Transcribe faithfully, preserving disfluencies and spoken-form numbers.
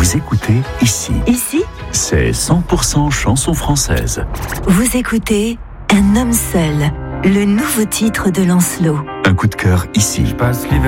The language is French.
Vous écoutez Ici. Ici, C'est cent pour cent chanson française. vous écoutez Un homme seul, le nouveau titre de Lancelot. Un coup de cœur ici. Je passe l'hiver